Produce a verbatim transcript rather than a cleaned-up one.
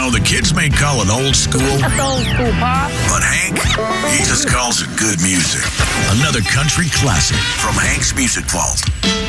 know, the kids may call it old school. That's old school, Pop. But Hank, he just calls it good music. Another country classic from Hank's Music Vault.